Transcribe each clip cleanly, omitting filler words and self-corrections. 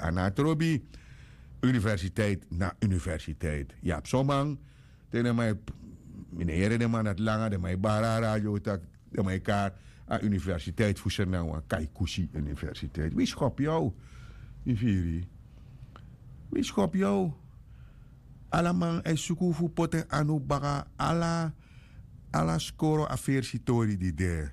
anatrobi. Universiteit na universiteit. Ja, somang. Tenen mij, meneer de man het langer, de mij bara radio, de mij kaart. A universiteit voor Suriname, Kaikushi Universiteit. Wie schop jou? Wie schop jou? Alaman en suku fu poten anu baga ala skoro aversitori di der.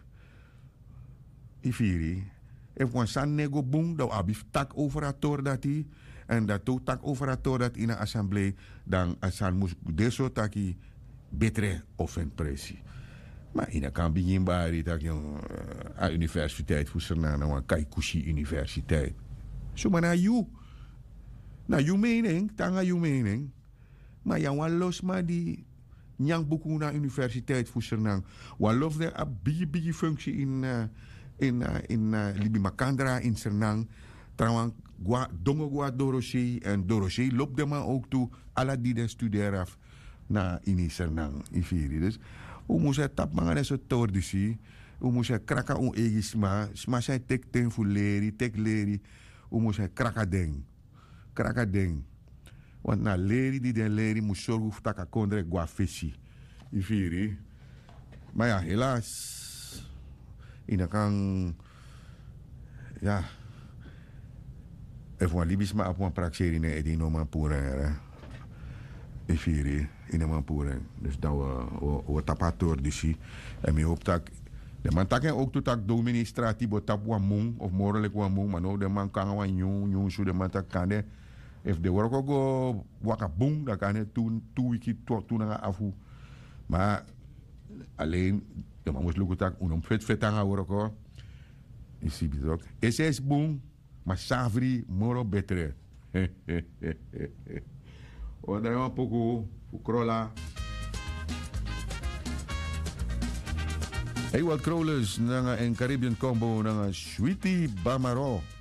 Ifiri. If wan san nego boom, dan abif tak overator dat hij. En dat ook tak overator dat in een assemblee, dan asan mus deso taki betre offen pressie. Maar in kan begin bij dat je a universiteit voor Suriname, een Kaikushi Universiteit. Zo maar naar jou. Na you mening, tanga you mening. Maar ja, wan los maar die nyang buku na universiteit voor Suriname. Wan lof de a bigi functie in Libi Makandra in Suriname. Trouwens, dongo gua Doroshe en Doroshe loopt de man ook toe. Alla die de studeren af na in Suriname. Dus, hoe moest hij tap mangan zo tordisi? Hoe moest hij kraka egisma? Sma zijn tek ten voor leri, tek leri. Hoe moest hij kraka ding? Want na leri die den leri moest zorgen voor taka kondre guafesi. Ifiri. Maar ja, helaas. In kan ja. Even een libisma op een praxeri ne edi no man pura. Ifiri. In een pure. Dus dat we tapator disi. En me hoop dat de man taken ook toe tak administratief bo tap wan mung of morelijk wan mung, maar no de man kan wan nyung so de man tak kan de if de work go waka boom dan kan het toen wiki toen na afu. Maar alleen de man moest lukken tak unom vet aan work ho. Is het ook. SS boom, maar savri moro betre. O daar een poco Krola. Ewald Krolus, nanga en Caribbean combo, nanga Sweetie Bamaro.